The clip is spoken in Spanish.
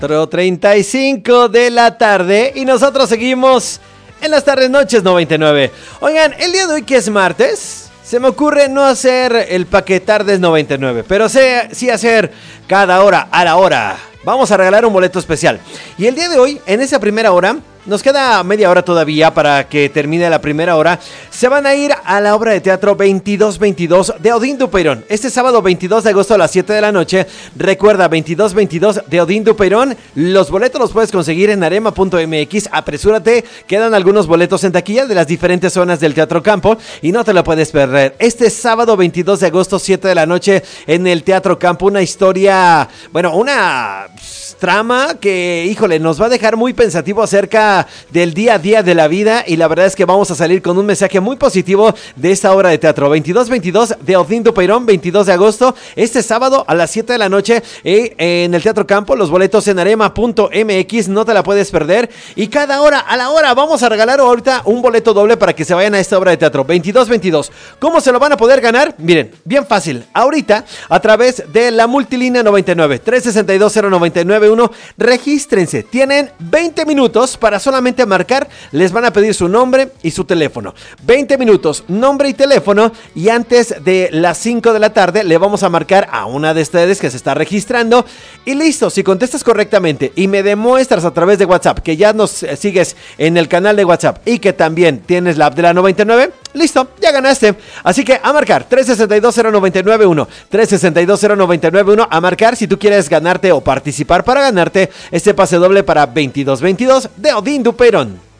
4:35 de la tarde y nosotros seguimos en las tardes noches 99. Oigan, el día de hoy que es martes, se me ocurre no hacer el paquetardes 99, pero sí hacer cada hora a la hora. Vamos a regalar un boleto especial. Y el día de hoy, en esa primera hora, nos queda media hora todavía para que termine la primera hora. Se van a ir a la obra de teatro 2222 de Odín Dupeirón. Este sábado 22 de agosto a las 7 de la noche. Recuerda, 2222 de Odín Dupeirón. Los boletos los puedes conseguir en arema.mx. Apresúrate, quedan algunos boletos en taquilla de las diferentes zonas del Teatro Campo y no te lo puedes perder. Este sábado 22 de agosto, 7 de la noche en el Teatro Campo. Una historia, bueno, una trama que, híjole, nos va a dejar muy pensativo acerca del día a día de la vida, y la verdad es que vamos a salir con un mensaje muy positivo de esta obra de teatro. 2222 de Odín Dupeirón, 22 de agosto, este sábado a las 7 de la noche en el Teatro Campo. Los boletos en arema.mx, no te la puedes perder. Y cada hora a la hora vamos a regalar ahorita un boleto doble para que se vayan a esta obra de teatro 2222. ¿Cómo se lo van a poder ganar? Miren, bien fácil, ahorita a través de la multilínea 99 362 0991. Regístrense, tienen 20 minutos para solamente marcar. Les van a pedir su nombre y su teléfono. 20 minutos, nombre y teléfono, y antes de las 5 de la tarde le vamos a marcar a una de ustedes que se está registrando. Y listo, si contestas correctamente y me demuestras a través de WhatsApp que ya nos sigues en el canal de WhatsApp y que también tienes la app de la 99, listo, ya ganaste. Así que a marcar 3620991, 3620991, a marcar si tú quieres ganarte o participar para ganarte este pase doble para 2222 de Odín Dupeirón.